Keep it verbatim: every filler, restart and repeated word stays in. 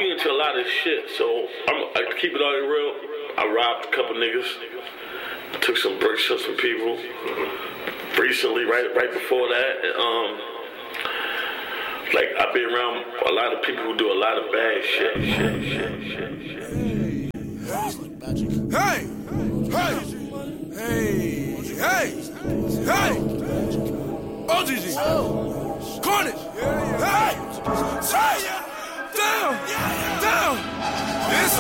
be into a lot of shit, so I'm, I keep it all real. I robbed a couple niggas, took some bricks from some people. Recently, right, right before that, um, like I've been around a lot of people who do a lot of bad shit, shit, shit, shit, shit. Hey, hey, hey, hey, hey, O G G, Cornish, hey, hey, down, down, it's